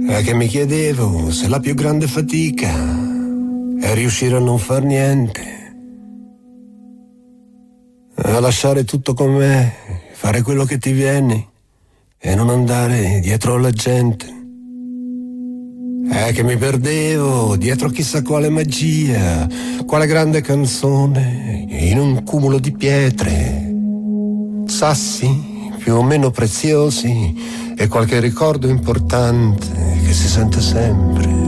È che mi chiedevo se la più grande fatica è riuscire a non far niente, a lasciare tutto com'è, fare quello che ti viene e non andare dietro alla gente. È che mi perdevo dietro chissà quale magia, quale grande canzone in un cumulo di pietre, sassi più o meno preziosi e qualche ricordo importante che si sente sempre.